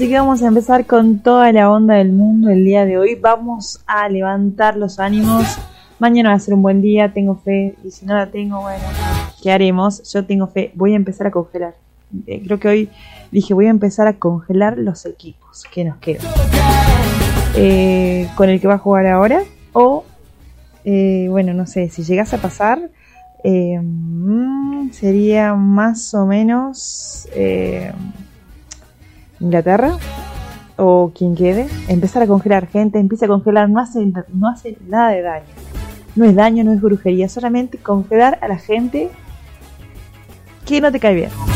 Así que vamos a empezar con toda la onda del mundo el día de hoy. Vamos a levantar los ánimos. Mañana va a ser un buen día, tengo fe. Y si no la tengo, bueno, ¿qué haremos? Yo tengo fe. Voy a empezar a congelar. Creo que hoy dije, voy a empezar a congelar los equipos que nos quedan. Con el que va a jugar ahora. O, bueno, no sé, si llegase a pasar, sería más o menos Inglaterra. O quien quede. Empezar a congelar, gente. Empieza a congelar, no hace nada de daño. No es daño, no es brujería. Solamente congelar a la gente que no te cae bien.